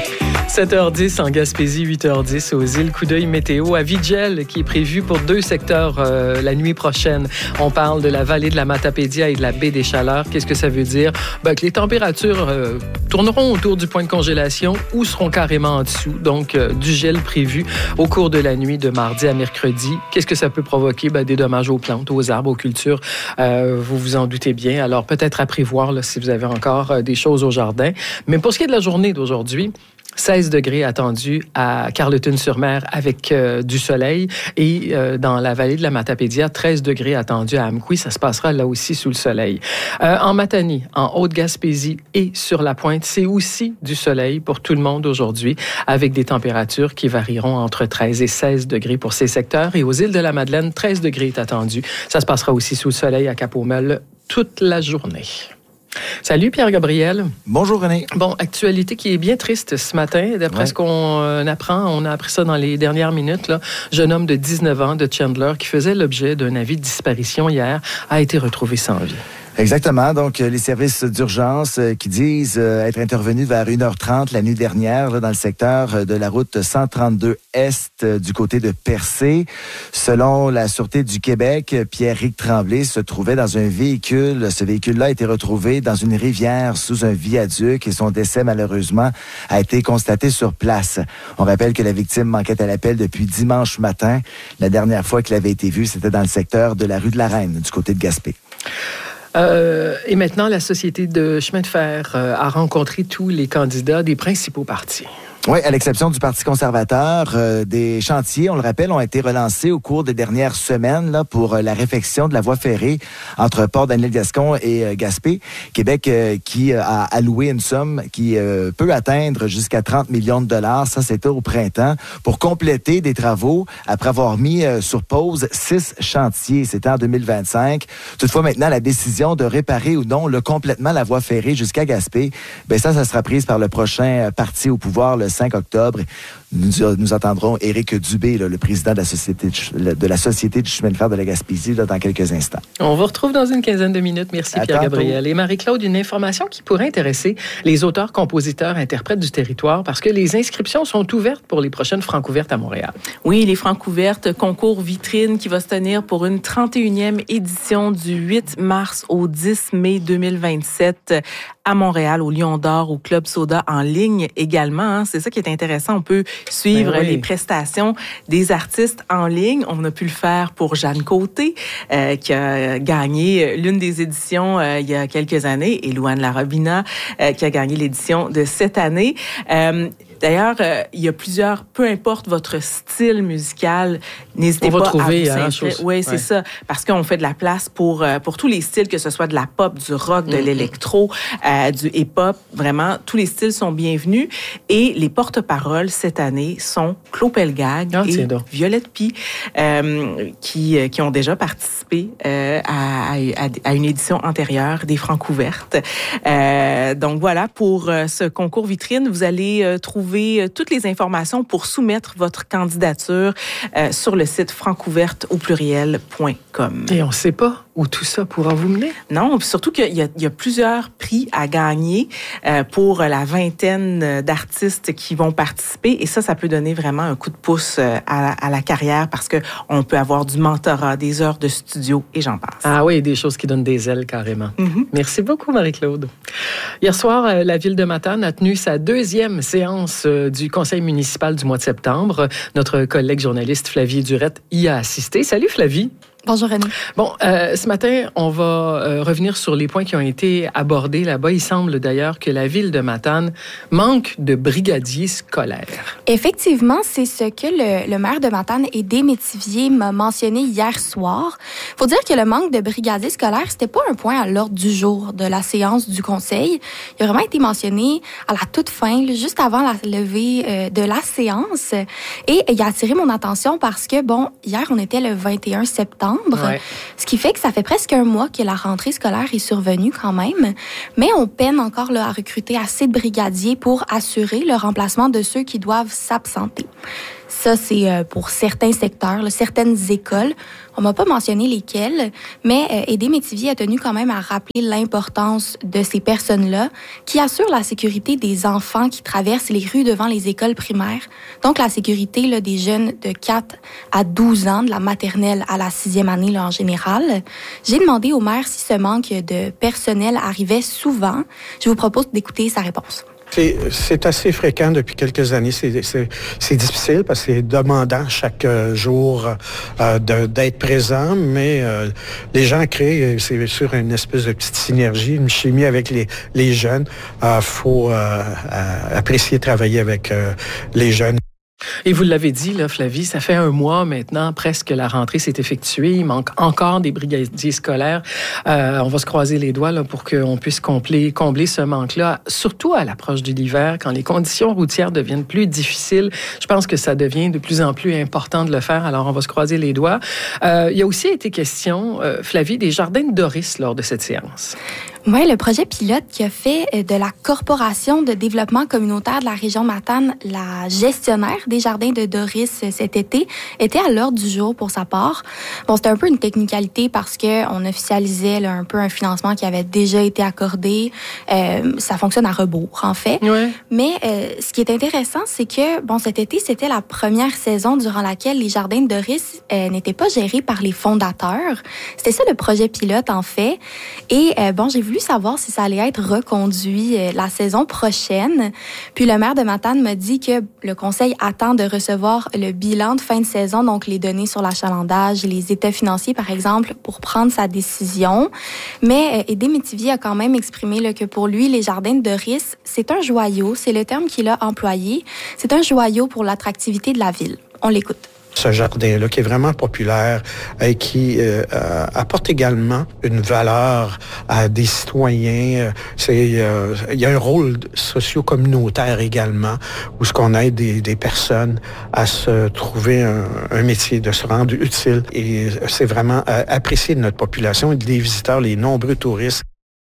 7h10 en Gaspésie, 8h10 aux îles. Coup d'œil météo à Vigel qui est prévu pour 2 secteurs la nuit prochaine. On parle de la vallée de la Matapédia et de la baie des Chaleurs. Qu'est-ce que ça veut dire? Que les températures tourneront autour du point de congélation ou seront carrément en dessous. Donc, du gel prévu au cours de la nuit de mardi à mercredi. Qu'est-ce que ça peut provoquer? Des dommages aux plantes, aux arbres, aux cultures. Vous vous en doutez bien. Alors, peut-être à prévoir là, si vous avez encore des choses au jardin. Mais pour ce qui est de la journée d'aujourd'hui, 16 degrés attendus à Carleton-sur-Mer avec du soleil et dans la vallée de la Matapédia, 13 degrés attendus à Amqui. Ça se passera là aussi sous le soleil. En Matanie, en Haute-Gaspésie et sur la Pointe, c'est aussi du soleil pour tout le monde aujourd'hui avec des températures qui varieront entre 13 et 16 degrés pour ces secteurs. Et aux îles de la Madeleine, 13 degrés est attendu. Ça se passera aussi sous le soleil à Cap-aux-Meules toute la journée. Salut Pierre-Gabriel. Bonjour René. Bon, actualité qui est bien triste ce matin. D'après ce qu'on apprend, on a appris ça dans les dernières minutes. Là. Jeune homme de 19 ans de Chandler qui faisait l'objet d'un avis de disparition hier a été retrouvé sans vie. Exactement. Donc, les services d'urgence qui disent être intervenus vers 1h30 la nuit dernière là, dans le secteur de la route 132 Est du côté de Percé. Selon la Sûreté du Québec, Pierre-Ric Tremblay se trouvait dans un véhicule. Ce véhicule-là a été retrouvé dans une rivière sous un viaduc et son décès, malheureusement, a été constaté sur place. On rappelle que la victime manquait à l'appel depuis dimanche matin. La dernière fois qu'il avait été vu, c'était dans le secteur de la rue de la Reine, du côté de Gaspé. Et maintenant, la Société de chemin de fer a rencontré tous les candidats des principaux partis. Oui, à l'exception du Parti conservateur, des chantiers, on le rappelle, ont été relancés au cours des dernières semaines là, pour la réfection de la voie ferrée entre Port-Daniel-Gascon et Gaspé. Québec qui a alloué une somme qui peut atteindre jusqu'à 30 millions de dollars. Ça, c'était au printemps, pour compléter des travaux après avoir mis sur pause 6 chantiers. C'était en 2025. Toutefois, maintenant, la décision de réparer ou non complètement la voie ferrée jusqu'à Gaspé, ça sera prise par le prochain parti au pouvoir, le 5 octobre. Nous entendrons Éric Dubé, là, le président de la Société du chemin de fer de la Gaspésie, là, dans quelques instants. On vous retrouve dans une quinzaine de minutes. Merci Pierre-Gabriel. Et Marie-Claude, une information qui pourrait intéresser les auteurs, compositeurs, interprètes du territoire parce que les inscriptions sont ouvertes pour les prochaines Francouvertes à Montréal. Oui, les Francouvertes, concours vitrine qui va se tenir pour une 31e édition du 8 mars au 10 mai 2027 à Montréal, au Lion d'Or, au Club Soda, en ligne également. Hein. C'est ça qui est intéressant. On peut suivre les prestations des artistes en ligne. On a pu le faire pour Jeanne Côté, qui a gagné l'une des éditions il y a quelques années, et Louane Larobina, qui a gagné l'édition de cette année. D'ailleurs, il y a plusieurs, peu importe votre style musical, n'hésitez pas à vous inscrire. Oui, c'est ça, parce qu'on fait de la place pour tous les styles, que ce soit de la pop, du rock, de l'électro, du hip-hop. Vraiment, tous les styles sont bienvenus. Et les porte-paroles cette année sont Claude Pelgag et Violette Py, qui ont déjà participé à une édition antérieure des Francouvertes. Donc voilà, pour ce concours vitrine, vous allez trouver toutes les informations pour soumettre votre candidature sur le site francouverte.com. Et on ne sait pas où tout ça pourra vous mener? Non, surtout qu'il y a plusieurs prix à gagner pour la vingtaine d'artistes qui vont participer. Et ça peut donner vraiment un coup de pouce à la carrière parce qu'on peut avoir du mentorat, des heures de studio et j'en passe. Ah oui, des choses qui donnent des ailes carrément. Mm-hmm. Merci beaucoup, Marie-Claude. Hier soir, la Ville de Matane a tenu sa 2e séance du Conseil municipal du mois de septembre. Notre collègue journaliste Flavie Durette y a assisté. Salut Flavie. Bonjour René. Bon, ce matin, on va revenir sur les points qui ont été abordés là-bas. Il semble d'ailleurs que la ville de Matane manque de brigadiers scolaires. Effectivement, c'est ce que le maire de Matane, Aidé Métivier, m'a mentionné hier soir. Il faut dire que le manque de brigadiers scolaires, c'était pas un point à l'ordre du jour de la séance du conseil. Il a vraiment été mentionné à la toute fin, juste avant la levée de la séance. Et il a attiré mon attention parce que, hier, on était le 21 septembre. Ouais. Ce qui fait que ça fait presque un mois que la rentrée scolaire est survenue quand même. Mais on peine encore à recruter assez de brigadiers pour assurer le remplacement de ceux qui doivent s'absenter. Ça, c'est pour certains secteurs, là, certaines écoles. On m'a pas mentionné lesquelles, mais Aidé Métivier a tenu quand même à rappeler l'importance de ces personnes-là qui assurent la sécurité des enfants qui traversent les rues devant les écoles primaires. Donc, la sécurité là, des jeunes de 4 à 12 ans, de la maternelle à la 6e année là, en général. J'ai demandé au maire si ce manque de personnel arrivait souvent. Je vous propose d'écouter sa réponse. C'est assez fréquent depuis quelques années. C'est difficile parce que c'est demandant chaque jour d'être présent, mais les gens créent, c'est sûr, une espèce de petite synergie, une chimie avec les jeunes. Faut apprécier travailler avec les jeunes. Et vous l'avez dit, là, Flavie, ça fait un mois maintenant, presque la rentrée s'est effectuée. Il manque encore des brigadiers scolaires. On va se croiser les doigts là, pour qu'on puisse combler ce manque-là, surtout à l'approche de l'hiver, quand les conditions routières deviennent plus difficiles. Je pense que ça devient de plus en plus important de le faire, alors on va se croiser les doigts. Il y a aussi été question, Flavie, des jardins de Doris lors de cette séance. Oui, le projet pilote qui a fait de la Corporation de développement communautaire de la région Matane la gestionnaire des jardins de Doris cet été était à l'ordre du jour pour sa part. Bon, c'était un peu une technicalité parce qu'on officialisait là, un peu un financement qui avait déjà été accordé. Ça fonctionne à rebours, en fait. Ouais. Mais ce qui est intéressant, c'est que bon, cet été, c'était la première saison durant laquelle les jardins de Doris n'étaient pas gérés par les fondateurs. C'était ça le projet pilote, en fait. Et bon, j'ai voulu savoir si ça allait être reconduit la saison prochaine. Puis le maire de Matane m'a dit que le conseil attend de recevoir le bilan de fin de saison, donc les données sur l'achalandage, les états financiers, par exemple, pour prendre sa décision. Mais Aidé Métivier a quand même exprimé là, que pour lui, les jardins de Doris, c'est un joyau, c'est le terme qu'il a employé. C'est un joyau pour l'attractivité de la ville. On l'écoute. Ce jardin-là qui est vraiment populaire et qui apporte également une valeur à des citoyens. Il y a un rôle socio-communautaire également où ce qu'on aide des personnes à se trouver un métier, de se rendre utile. Et c'est vraiment apprécié de notre population et des visiteurs, les nombreux touristes.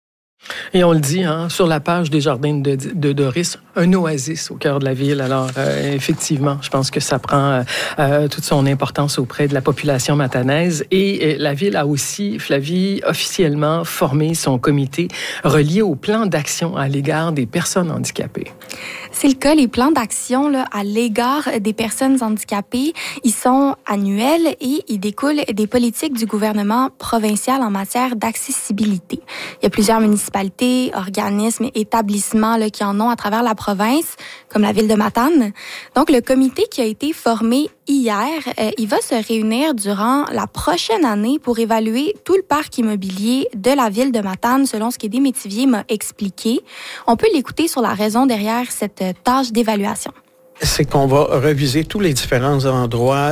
Et on le dit, hein, sur la page des jardins de Doris, un oasis au cœur de la ville. Alors, effectivement, je pense que ça prend toute son importance auprès de la population matanaise. Et la ville a aussi, Flavie, officiellement formé son comité relié au plan d'action à l'égard des personnes handicapées. C'est le cas, les plans d'action là, à l'égard des personnes handicapées, ils sont annuels et ils découlent des politiques du gouvernement provincial en matière d'accessibilité. Il y a plusieurs municipalités, organismes et établissements là, qui en ont à travers la province, comme la ville de Matane. Donc, le comité qui a été formé hier, il va se réunir durant la prochaine année pour évaluer tout le parc immobilier de la ville de Matane, selon ce qu'Aidé Métivier m'a expliqué. On peut l'écouter sur la raison derrière cette tâche d'évaluation. C'est qu'on va reviser tous les différents endroits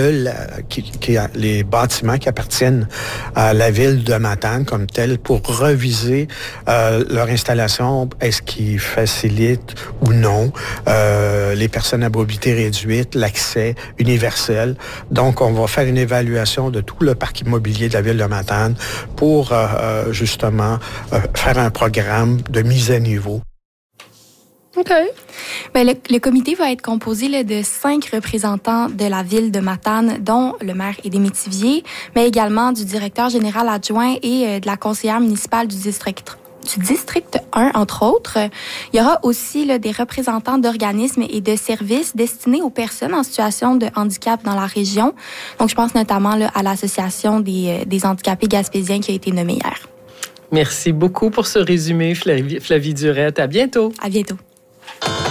les bâtiments qui appartiennent à la ville de Matane comme tel pour reviser leur installation. Est-ce qu'ils facilitent ou non les personnes à mobilité réduite, l'accès universel. Donc, on va faire une évaluation de tout le parc immobilier de la ville de Matane pour justement faire un programme de mise à niveau. OK. Bien, le comité va être composé là, de 5 représentants de la ville de Matane, dont le maire Aidé Métivier, mais également du directeur général adjoint et de la conseillère municipale du district 1, entre autres. Il y aura aussi là, des représentants d'organismes et de services destinés aux personnes en situation de handicap dans la région. Donc, je pense notamment là, à l'Association des handicapés gaspésiens qui a été nommée hier. Merci beaucoup pour ce résumé, Flavie Durette. À bientôt. À bientôt.